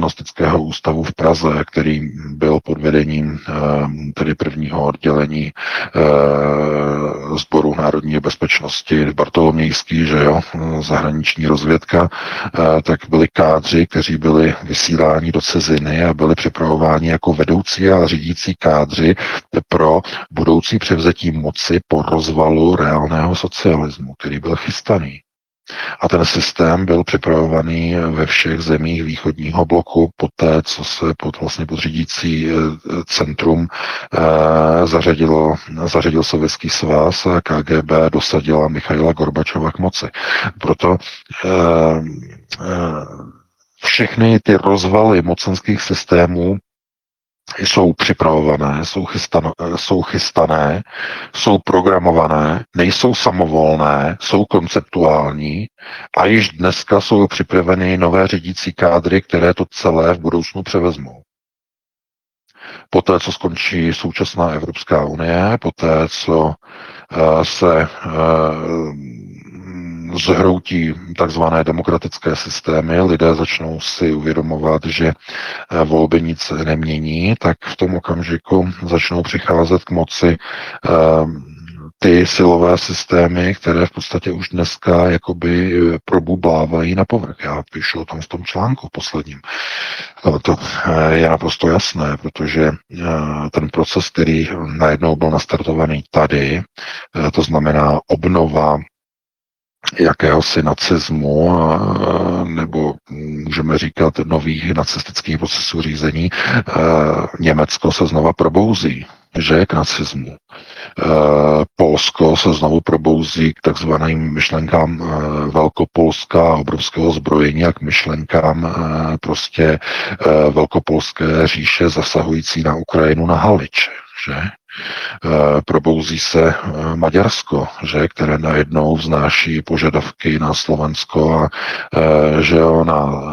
diagnostického ústavu v Praze, který byl pod vedením tedy prvního oddělení Sboru národní bezpečnosti Bartolomějský, že jo, zahraniční rozvědka, tak byli kádři, kteří byli vysíláni do ciziny a byli připravováni jako vedoucí a řídící kádři pro budoucí převzetí moci po rozvalu reálného socialismu, který byl chystaný. A ten systém byl připravovaný ve všech zemích východního bloku poté, co se pod řídící centrum zařadil Sovětský svaz a KGB dosadila Michaila Gorbačova k moci. Proto všechny ty rozvaly mocenských systémů jsou připravované, jsou chystané, jsou programované, nejsou samovolné, jsou konceptuální a již dneska jsou připraveny nové řídící kádry, které to celé v budoucnu převezmou. Poté, co skončí současná Evropská unie, poté, co se zhroutí takzvané demokratické systémy, lidé začnou si uvědomovat, že volby nic nemění, tak v tom okamžiku začnou přicházet k moci ty silové systémy, které v podstatě už dneska jakoby probublávají na povrch. Já píšu o tom v tom článku posledním. To je naprosto jasné, protože ten proces, který najednou byl nastartovaný tady, to znamená obnova jakéhosi nacismu, nebo můžeme říkat nových nacistických procesů řízení, Německo se znova probouzí, že k nacismu. Polsko se znovu probouzí k takzvaným myšlenkám velkopolska, obrovského zbrojení a k myšlenkám prostě velkopolské říše zasahující na Ukrajinu na Haliče, že? Probouzí se Maďarsko, že, které najednou vznáší požadavky na Slovensko a že jo,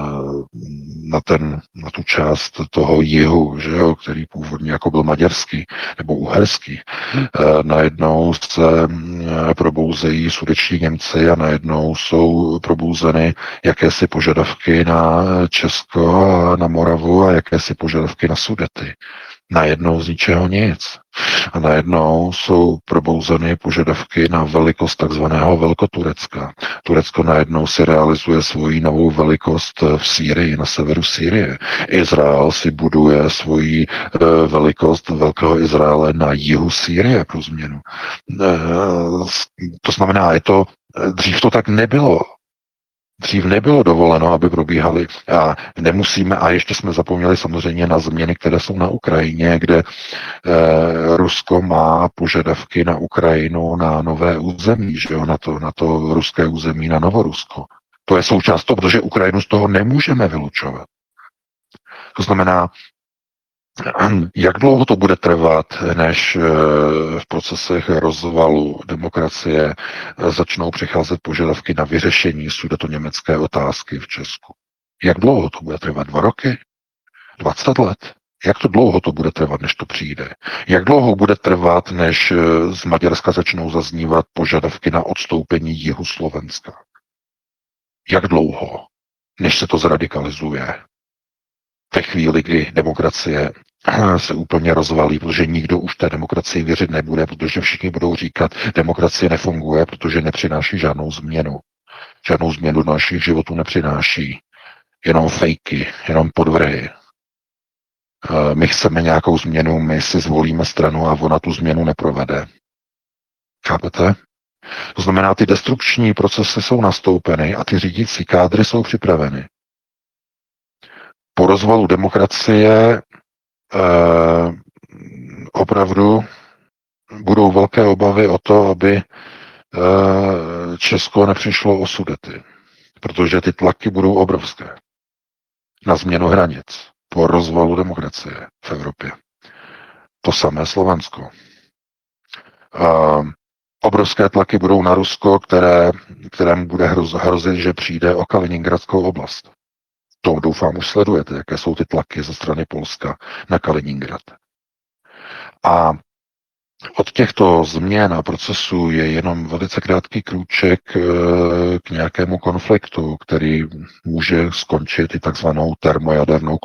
na tu část toho jihu, že jo, který původně jako byl maďarský nebo uherský. Najednou se probouzejí sudeční Němci a najednou jsou probouzeny jakési požadavky na Česko a na Moravu a jakési požadavky na Sudety. Najednou z ničeho nic. A najednou jsou probouzeny požadavky na velikost takzvaného Velkoturecka. Turecko najednou si realizuje svoji novou velikost v Sýrii, na severu Sýrie. Izrael si buduje svoji velikost Velkého Izraele na jihu Sýrie pro změnu. To znamená, dřív to tak nebylo. Dřív nebylo dovoleno, aby probíhaly a nemusíme, a ještě jsme zapomněli samozřejmě na změny, které jsou na Ukrajině, kde Rusko má požadavky na Ukrajinu na nové území, že jo, na to ruské území, na Novorusko. To je součást toho, protože Ukrajinu z toho nemůžeme vylučovat. To znamená, jak dlouho to bude trvat, než v procesech rozvalu demokracie začnou přicházet požadavky na vyřešení sudetoněmecké otázky v Česku? Jak dlouho to bude trvat? 2 roky? 20 let? Jak to dlouho to bude trvat, než to přijde? Jak dlouho bude trvat, než z Maďarska začnou zaznívat požadavky na odstoupení jihu Slovenska? Jak dlouho, než se to zradikalizuje? Ve chvíli, kdy demokracie se úplně rozvalí, protože nikdo už té demokracii věřit nebude, protože všichni budou říkat, demokracie nefunguje, protože nepřináší žádnou změnu. Žádnou změnu do našich životů nepřináší. Jenom fejky, jenom podvrhy. My chceme nějakou změnu, my si zvolíme stranu a ona tu změnu neprovede. Chápete? To znamená, ty destrukční procesy jsou nastoupeny a ty řídící kádry jsou připraveny. Po rozvalu demokracie opravdu budou velké obavy o to, aby Česko nepřišlo o Sudety, protože ty tlaky budou obrovské na změnu hranic po rozvalu demokracie v Evropě. To samé Slovensko. Obrovské tlaky budou na Rusko, kterému bude hrozit, že přijde o Kaliningradskou oblast. To doufám už sledujete, jaké jsou ty tlaky ze strany Polska na Kaliningrad. A od těchto změn a procesů je jenom velice krátký krůček k nějakému konfliktu, který může skončit i takzvanou termojadernou